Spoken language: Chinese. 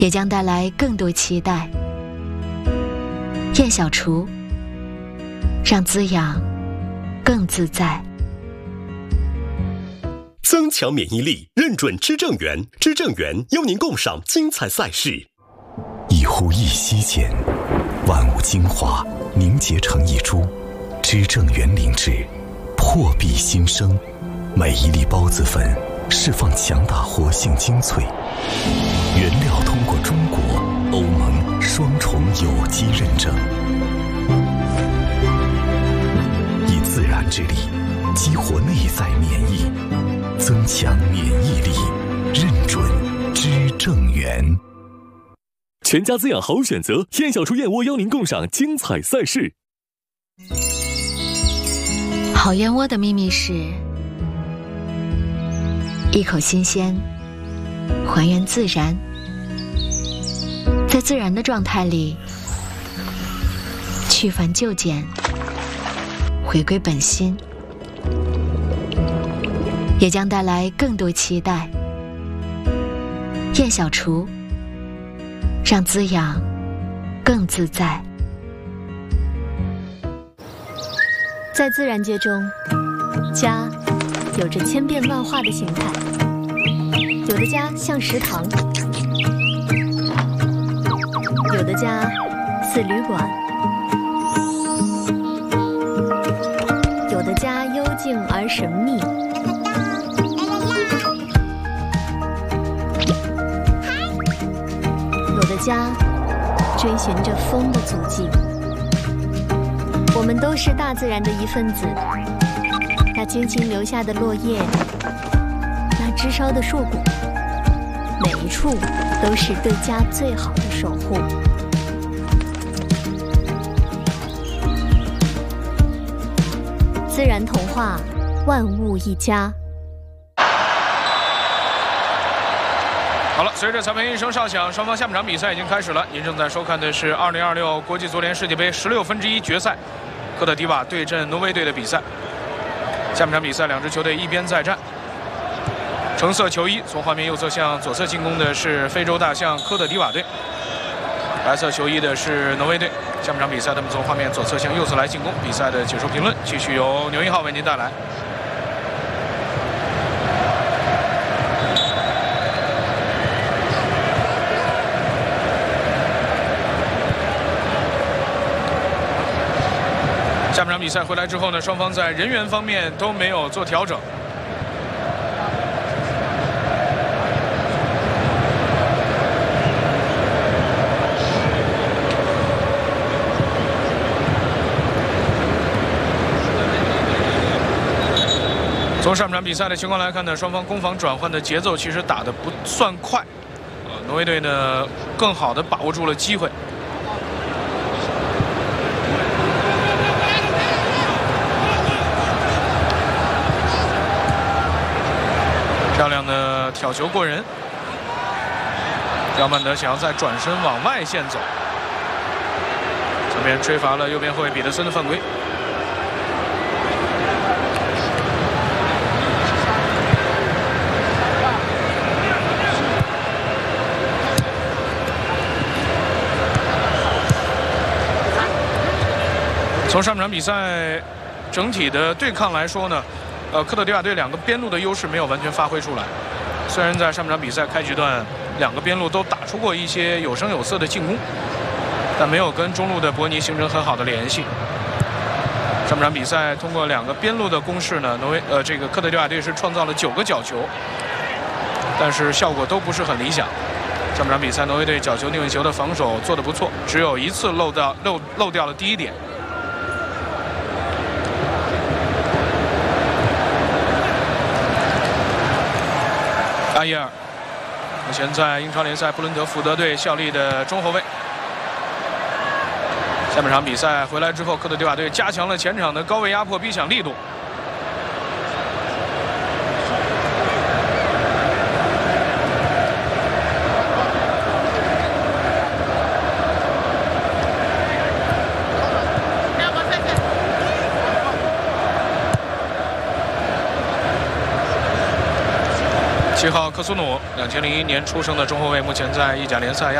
也将带来更多期待。燕小厨，让滋养更自在。 增强免疫力，认准知正源，知正源邀您共赏精彩赛事。 一呼一吸间，万物精华凝结成一株，知正源灵芝，破壁新生。每一粒孢子粉释放强大活性精粹，原料通过中国、欧盟双重有机认证，以自然之力激活内在免疫，增强免疫力，认准知正源。 全家滋养好选择，燕小厨燕窝邀您共赏精彩赛事。 好燕窝的秘密是一口新鲜，还原自然，在自然的状态里去繁就简，回归本心，也将带来更多期待。燕小厨，让滋养更自在。 在自然界中，家有着千变万化的形态，有的家像食堂，有的家似旅馆，有的家幽静而神秘，有的家追寻着风的足迹。我们都是大自然的一份子，那轻轻留下的落叶，那枝梢的硕果，每一处都是对家最好的守护。自然童话，万物一家。 好了，随着裁判一声哨响，双方下半场比赛已经开始了。您正在收看的是2026国际足联世界杯16分之一决赛，科特迪瓦对阵挪威队的比赛。下半场比赛，两支球队一边再战。橙色球衣从画面右侧向左侧进攻的是非洲大象科特迪瓦队，白色球衣的是挪威队。下半场比赛，他们从画面左侧向右侧来进攻。比赛的解说评论继续由牛一号为您带来。下半场比赛回来之后呢，双方在人员方面都没有做调整。从上半场比赛的情况来看呢，双方攻防转换的节奏其实打得不算快，挪威队呢更好地把握住了机会。漂亮的挑球过人，刁曼德想要再转身往外线走，这边吹罚了右边后卫彼得森的犯规。从上半场比赛整体的对抗来说呢，科特迪瓦队两个边路的优势没有完全发挥出来。虽然在上半场比赛开局段，两个边路都打出过一些有声有色的进攻，但没有跟中路的伯尼形成很好的联系。上半场比赛通过两个边路的攻势呢，这个科特迪瓦队是创造了9个角球，但是效果都不是很理想。上半场比赛，挪威队角球定位球的防守做得不错，只有一次漏掉了第一点。阿耶尔，目前在英超联赛布伦特福德队效力的中后卫。下半场比赛回来之后，科特迪瓦队加强了前场的高位压迫逼抢力度。 7号科苏努，2001年出生的中后卫，目前在意甲联赛